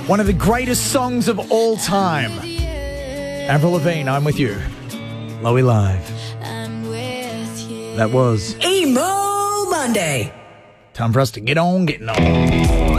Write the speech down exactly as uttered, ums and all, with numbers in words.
One of the greatest songs of all time. Avril Lavigne, I'm With You. Lowy Live. That was Emo Monday. time for us to get on getting on.